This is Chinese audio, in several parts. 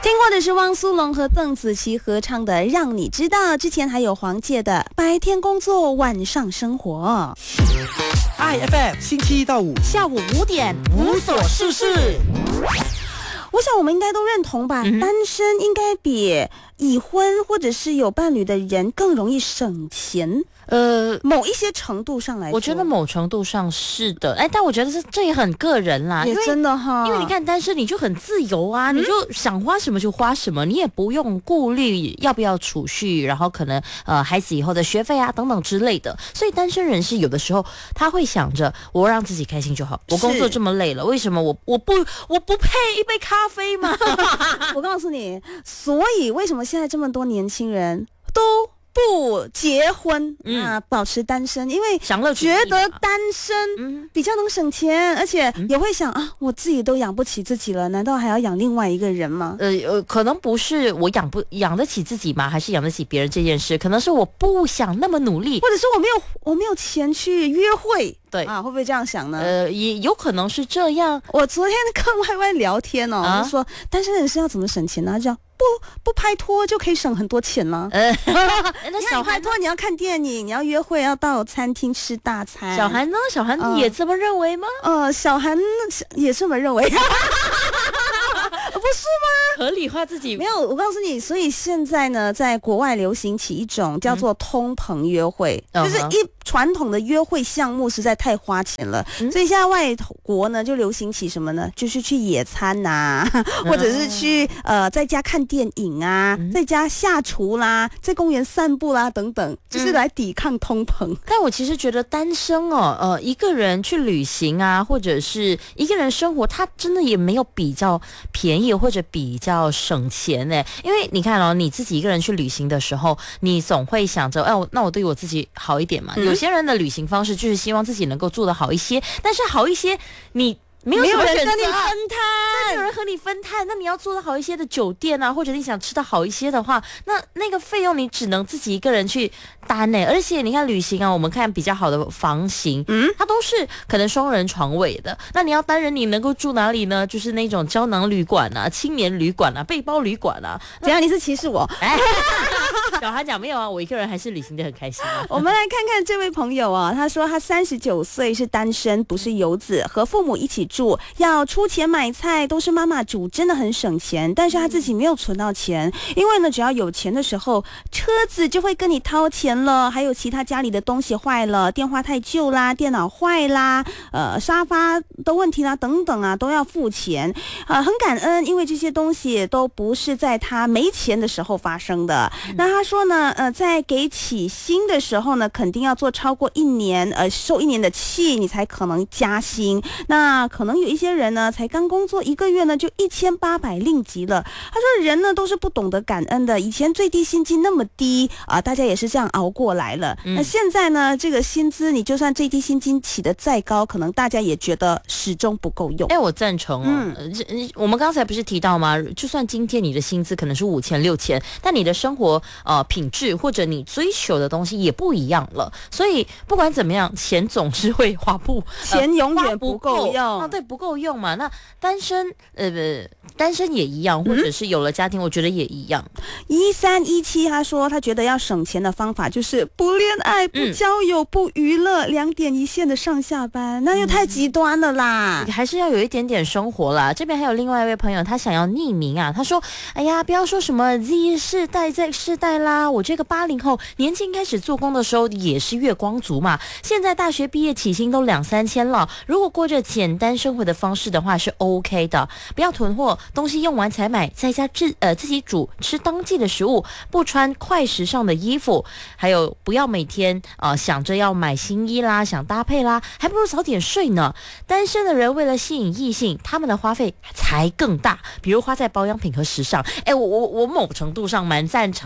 听过的是汪苏泷和邓紫棋合唱的《让你知道》，之前还有黄玠的《白天工作晚上生活》。 IFM 星期一到五下午5点无所事事。 我想我们应该都认同吧，单身应该比已婚或者是有伴侣的人更容易省钱。某一些程度上来说， 我觉得某程度上是的，但我觉得这也很个人啦， 也真的哈， 因为你看单身你就很自由啊，你就想花什么就花什么，你也不用顾虑要不要储蓄，然后可能孩子以后的学费啊等等之类的，所以单身人士有的时候他会想着我让自己开心就好，我工作这么累了，为什么我不配一杯咖啡吗？ 我告诉你，所以为什么现在这么多年轻人都不结婚保持单身，因为觉得单身比较能省钱，而且也会想啊，我自己都养不起自己了，难道还要养另外一个人吗？ 可能不是我养得起自己吗？还是养得起别人这件事？可能是我不想那么努力， 或者是我没有钱去约会。 对啊，会不会这样想呢？ 也有可能是这样。 我昨天跟Y聊天哦，就说单身人士要怎么省钱呢？这样不拍拖就可以省很多钱了。 那小韩拍拖你要看电影，你要约会，要到餐厅吃大餐。 小韩呢？小韩也这么认为吗？ 小韩也这么认为。不是吗？ 合理化自己没有，我告诉你，所以现在呢，在国外流行起一种叫做通膨约会，就是传统的约会项目实在太花钱了，所以现在外国呢就流行起什么呢？就是去野餐呐，或者是去在家看电影啊，在家下厨啦，在公园散步啦等等，就是来抵抗通膨。 但我其实觉得单身一个人去旅行啊，或者是一个人生活，他真的也没有比较便宜或者比较省钱呢。因为你看你自己一个人去旅行的时候，你总会想着那我对我自己好一点嘛。有些人的旅行方式就是希望自己能够做得好一些，但是好一些你没有人跟你分摊， 没有人和你分摊，那你要做得好一些的酒店啊，或者你想吃得好一些的话，那个费用你只能自己一个人去担呢。而且你看旅行啊，我们看比较好的房型，它都是可能双人床位的。那你要单人，你能够住哪里呢？就是那种胶囊旅馆啊、青年旅馆啊、背包旅馆啊。 怎样？你是歧视我？ 小韩讲没有啊，我一个人还是旅行得很开心啊。 我们来看看这位朋友啊，他说他39岁，是单身，不是游子，和父母一起住，要出钱买菜都是妈妈煮，真的很省钱。但是他自己没有存到钱，因为呢，只要有钱的时候，车子就会跟你掏钱了，还有其他家里的东西坏了，电话太旧啦，电脑坏啦，沙发的问题啦，等等啊，都要付钱。很感恩，因为这些东西都不是在他没钱的时候发生的。那他说呢，在给起薪的时候呢，肯定要做超过1年，受1年的气，你才可能加薪。那可能有一些人呢，才刚工作1个月呢，就1800令吉了。他说人呢都是不懂得感恩的，以前最低薪金那么低啊，大家也是这样熬过来了。那现在呢，这个薪资你就算最低薪金起得再高，可能大家也觉得始终不够用。 我赞成我们刚才不是提到吗？就算今天你的薪资可能是5000、6000，但你的生活品质或者你追求的东西也不一样了，所以不管怎么样，钱总是会钱永远不够用对，不够用嘛。那单身也一样，或者是有了家庭，我觉得也一样。 1317他说他觉得要省钱的方法就是不恋爱、不交友、不娱乐，2点一线的上下班，那又太极端了啦。 还是要有一点点生活啦。这边还有另外一位朋友，他想要匿名啊，他说哎呀，不要说什么 Z 世代 Z 世代啦，我这个80后年轻开始做工的时候也是月光族嘛，现在大学毕业起薪都2-3千了，如果过着简单生活的方式的话是 OK 的，不要囤货，东西用完才买，在家自己煮，吃当季的食物，不穿快时尚的衣服，还有不要每天想着要买新衣啦，想搭配啦，还不如早点睡呢。单身的人为了吸引异性，他们的花费才更大，比如花在保养品和时尚。我某程度上蛮赞成的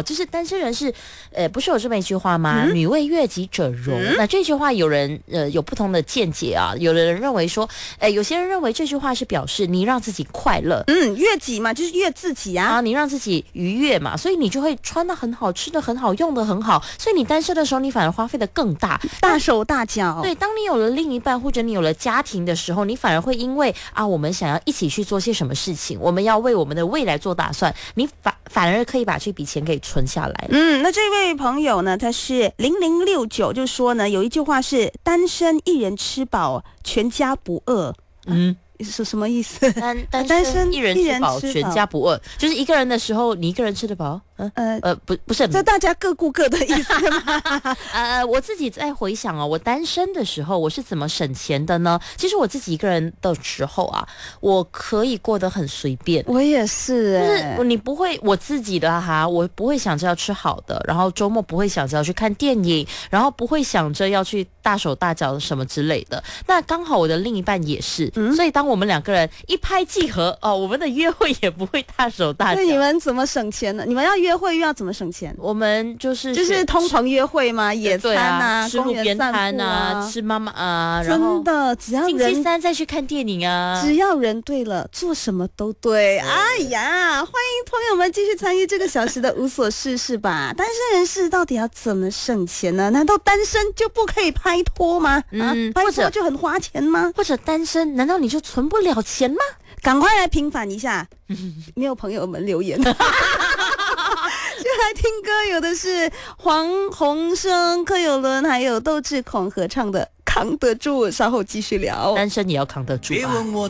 就是单身人士，不是有这么一句话吗？女为悦己者容。那这句话有人有不同的见解啊，有的人认为说，有些人认为这句话是表示你让自己快乐， 悦己嘛，就是悦自己啊， 你让自己愉悦嘛，所以你就会穿得很好，吃得很好，用得很好，所以你单身的时候，你反而花费得更大， 大手大脚。 对，当你有了另一半或者你有了家庭的时候，你反而会因为我们想要一起去做些什么事情，我们要为我们的未来做打算，你反而可以把这笔钱给存下来。 那这位朋友呢，他是0069，就说呢，有一句话是单身一人吃饱，全家不饿。是什么意思？ 单身一人吃饱，全家不饿，就是一个人的时候，你一个人吃得饱。不是， 这大家各顾各的意思吗？ 我自己在回想我单身的时候我是怎么省钱的呢？其实我自己一个人的时候我可以过得很随便。 我也是， 就是你不会，我自己的我不会想着要吃好的，然后周末不会想着要去看电影，然后不会想着要去大手大脚什么之类的。那刚好我的另一半也是，所以当我们两个人一拍即合我们的约会也不会大手大脚。 那你们怎么省钱呢？你们要约会又要怎么省钱？ 我们就是通常约会嘛，野餐吃路边摊吃妈妈然后真的只要星期三再去看电影只要人对了，做什么都对。哎呀，欢迎朋友们继续参与这个小时的无所事事吧。单身人士到底要怎么省钱呢？难道单身就不可以拍拖吗？拍拖就很花钱吗？ 或者单身难道你就存不了钱吗？ 赶快来平反一下，没有朋友们留言。就来听歌，有的是黄鸿升、柯有伦还有窦智孔合唱的《扛得住》，稍后继续聊。 单身也要扛得住别问我